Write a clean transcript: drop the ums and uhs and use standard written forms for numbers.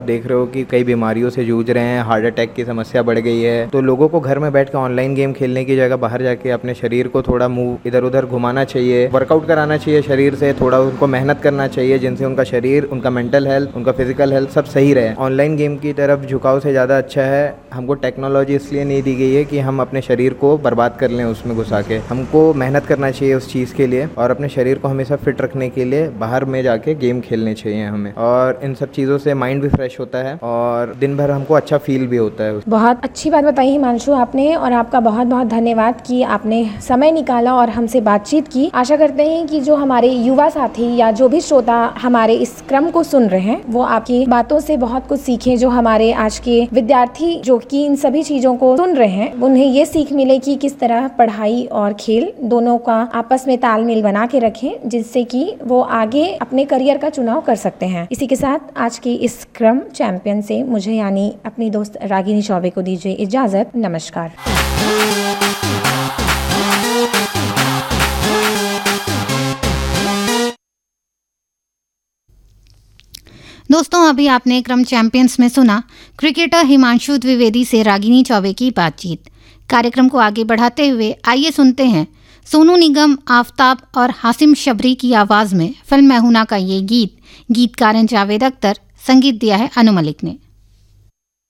देख रहे हो कि कई बीमारियों से जूझ रहे हैं, हार्ट अटैक की समस्या बढ़ गई है, तो लोगों को घर में बैठ के ऑनलाइन गेम खेलने की जगह बाहर जाके अपने शरीर को थोड़ा मूव इधर उधर घुमाना चाहिए, वर्कआउट कराना चाहिए शरीर से, थोड़ा उनको मेहनत करना चाहिए जिनसे उनका शरीर, उनका मेंटल हेल्थ, उनका फिजिकल हेल्थ सब सही रहे। ऑनलाइन गेम की तरफ झुकाव से ज़्यादा अच्छा है हमको टेक्नोलॉजी इसलिए नहीं दी गई है कि हम अपने शरीर को बर्बाद कर लें उसमें घुसा के। हमको मेहनत करना चाहिए उस चीज़ के लिए और अपने शरीर को हमेशा फिट रखने के लिए बाहर में जाके गेम खेलने चाहिए हमें, और इन सब चीज़ों से माइंड भी फ्रेश होता है और दिन भर हमको अच्छा फील भी होता है। बहुत अच्छी बात बताई हिमांशु आपने, और आपका बहुत बहुत धन्यवाद कि आपने समय निकाला और हमसे बातचीत की। आशा करते हैं कि जो हमारे युवा साथी या जो भी श्रोता हमारे इस क्रम को सुन रहे हैं वो आपकी बातों से बहुत कुछ सीखें। जो हमारे आज के विद्यार्थी जो कि इन सभी चीजों को सुन रहे हैं उन्हें ये सीख मिले कि किस तरह पढ़ाई और खेल दोनों का आपस में तालमेल बना के रखें, जिससे कि वो आगे अपने करियर का चुनाव कर सकते हैं। इसी के साथ आज की इस क्रम चैंपियन से मुझे यानी अपनी दोस्त रागिनी चौबे को दीजिए इजाजत। नमस्कार। दोस्तों, अभी आपने क्रम चैंपियंस में सुना क्रिकेटर हिमांशु द्विवेदी से रागिनी चौबे की बातचीत। कार्यक्रम को आगे बढ़ाते हुए आइए सुनते हैं सोनू निगम, आफताब और हासिम शबरी की आवाज़ में फिल्म मैं हूं ना का ये गीत। गीतकार जावेद अख्तर, संगीत दिया है अनु मलिक ने।